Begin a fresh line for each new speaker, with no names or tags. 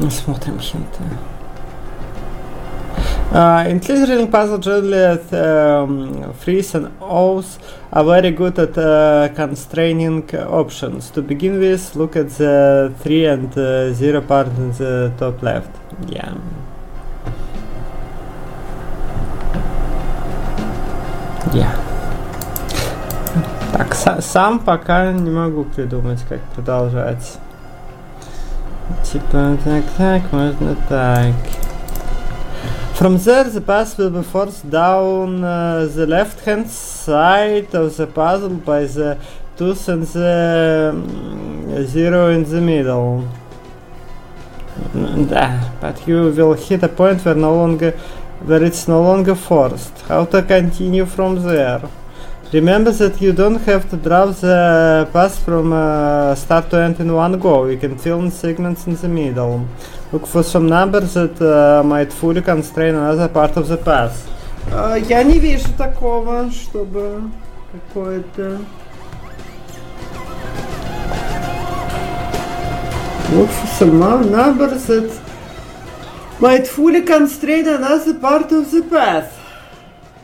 Смотрим хинты. In clearing puzzle, generally threes and O's are very good at constraining options. To begin with, look at the 3 and 0 part in the top left. Yeah. Yeah. Так, сам пока не могу придумать, как продолжать. Типа, так, можно так. From there, the path will be forced down the left-hand side of the puzzle by the 2's and the 0 in the middle. But you will hit a point where it's no longer forced. How to continue from there? Remember that you don't have to drop the path from start to end in one go. You can fill in segments in the middle. Look for some numbers that might fully constrain another part of the path. Я не вижу такого, чтобы какое-то... Look for some numbers that might fully constrain another part of the path.